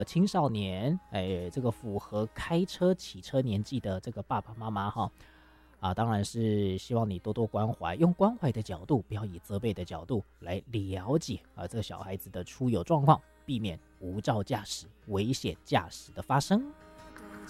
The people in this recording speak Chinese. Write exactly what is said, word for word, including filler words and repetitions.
青少年，哎，这个符合开车骑车年纪的这个爸爸妈妈哈，啊，当然是希望你多多关怀，用关怀的角度，不要以责备的角度来了解啊这个小孩子的出游状况，避免无照驾驶、危险驾驶的发生。